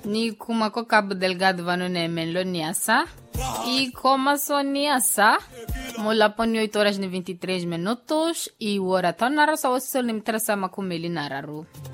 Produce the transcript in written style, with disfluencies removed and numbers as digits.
Ni kumako Cabo Delgado vano ne menlo niasa. E como só niasa, mola poni 8h23 e o hora tá na roça o sol nem traça makumeli nararu.